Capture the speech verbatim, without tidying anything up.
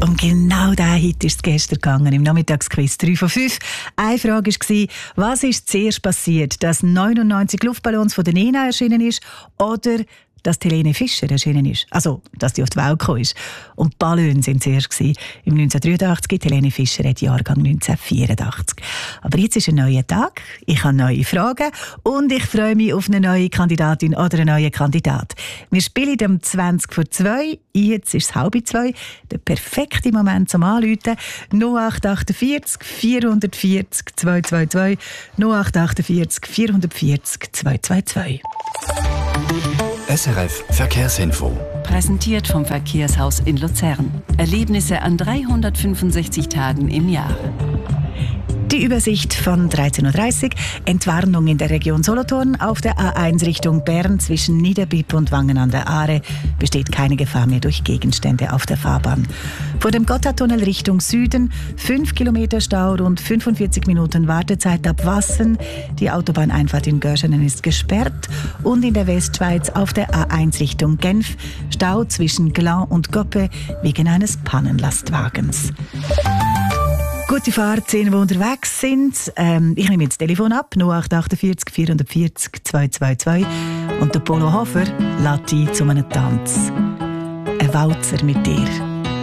um genau diesen Hit ist es gestern gegangen, im Nachmittagsquiz drei von fünf. Eine Frage war, was ist zuerst passiert, dass neunundneunzig Luftballons von der Nena erschienen ist oder dass Helene Fischer erschienen ist. Also, dass die auf die Welt gekommen ist. Und die Ballons waren zuerst gewesen. Im neunzehnhundertdreiundachtzig, Helene Fischer hat Jahrgang neunzehnhundertvierundachtzig. Aber jetzt ist ein neuer Tag, ich habe neue Fragen und ich freue mich auf eine neue Kandidatin oder einen neuen Kandidat. Wir spielen um zwanzig vor zwei, jetzt ist es halb zwei, der perfekte Moment zum Anrufen. null acht achtundvierzig vierhundertvierzig zweihundertzweiundzwanzig null acht achtundvierzig vierhundertvierzig zweihundertzweiundzwanzig. S R F Verkehrsinfo. Präsentiert vom Verkehrshaus in Luzern. Erlebnisse an dreihundertfünfundsechzig Tagen im Jahr. Die Übersicht von dreizehn Uhr dreißig. Entwarnung in der Region Solothurn. Auf der A eins Richtung Bern zwischen Niederbipp und Wangen an der Aare besteht keine Gefahr mehr durch Gegenstände auf der Fahrbahn. Vor dem Gotthardtunnel Richtung Süden fünf Kilometer Stau, rund fünfundvierzig Minuten Wartezeit ab Wassen. Die Autobahneinfahrt in Görschenen ist gesperrt. Und in der Westschweiz auf der A eins Richtung Genf Stau zwischen Glan und Goppe wegen eines Pannenlastwagens. Gute Fahrt, die unterwegs sind. Ähm, ich nehme jetzt das Telefon ab, null acht achtundvierzig vierhundertvierzig zweihundertzweiundzwanzig. Und der Polo Hofer lädt ein zu einem Tanz. Ein Walzer mit dir.